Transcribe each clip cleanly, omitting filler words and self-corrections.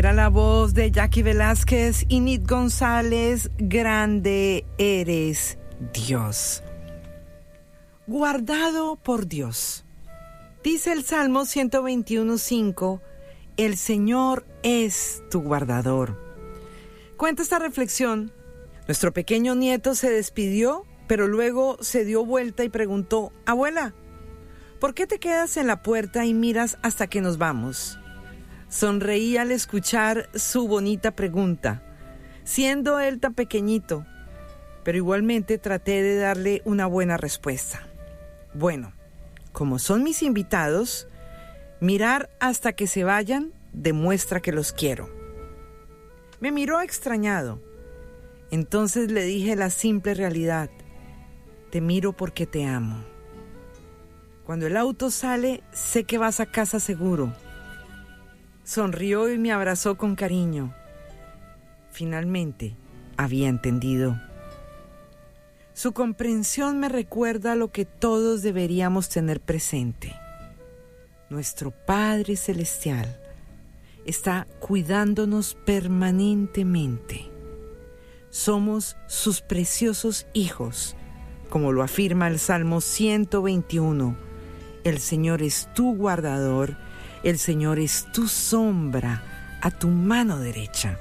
Era la voz de Jackie Velázquez y Nit González. Grande eres, Dios. Guardado por Dios. Dice el Salmo 121:5, el Señor es tu guardador. Cuenta esta reflexión. Nuestro pequeño nieto se despidió, pero luego se dio vuelta y preguntó, abuela, ¿por qué te quedas en la puerta y miras hasta que nos vamos? Sonreí al escuchar su bonita pregunta, siendo él tan pequeñito, pero igualmente traté de darle una buena respuesta. Bueno, como son mis invitados, mirar hasta que se vayan demuestra que los quiero. Me miró extrañado. Entonces le dije la simple realidad, te miro porque te amo. Cuando el auto sale, sé que vas a casa seguro. Sonrió y me abrazó con cariño. Finalmente, había entendido. Su comprensión me recuerda lo que todos deberíamos tener presente. Nuestro Padre Celestial está cuidándonos permanentemente. Somos sus preciosos hijos, como lo afirma el Salmo 121. El Señor es tu guardador, el Señor es tu sombra a tu mano derecha.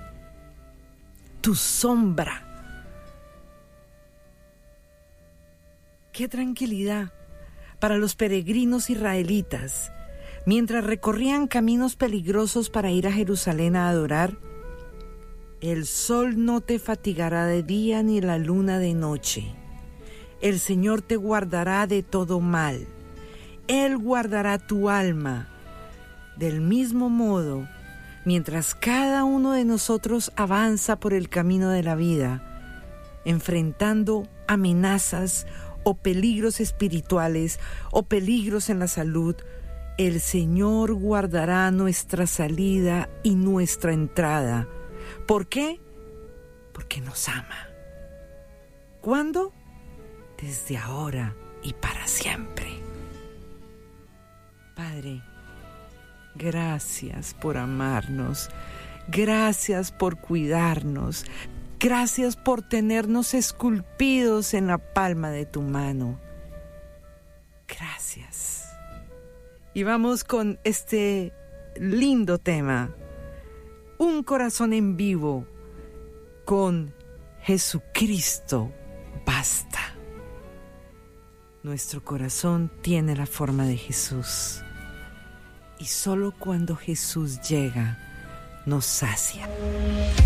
Tu sombra. ¡Qué tranquilidad para los peregrinos israelitas! Mientras recorrían caminos peligrosos para ir a Jerusalén a adorar, el sol no te fatigará de día ni la luna de noche. El Señor te guardará de todo mal. Él guardará tu alma. Del mismo modo, mientras cada uno de nosotros avanza por el camino de la vida, enfrentando amenazas o peligros espirituales o peligros en la salud, el Señor guardará nuestra salida y nuestra entrada. ¿Por qué? Porque nos ama. ¿Cuándo? Desde ahora y para siempre. Padre, gracias por amarnos. Gracias por cuidarnos. Gracias por tenernos esculpidos en la palma de tu mano. Gracias. Y vamos con este lindo tema. Un corazón en vivo con Jesucristo basta. Nuestro corazón tiene la forma de Jesús. Y solo cuando Jesús llega, nos sacia.